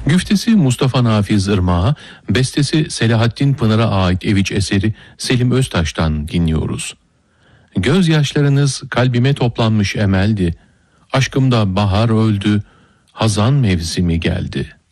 Güftesi Mustafa Nafiz Irmak'a, bestesi Selahattin Pınar'a ait Eviç eseri Selim Öztaş'tan dinliyoruz. Gözyaşlarınız kalbime toplanmış emeldi, aşkımda bahar öldü, hazan mevsimi geldi.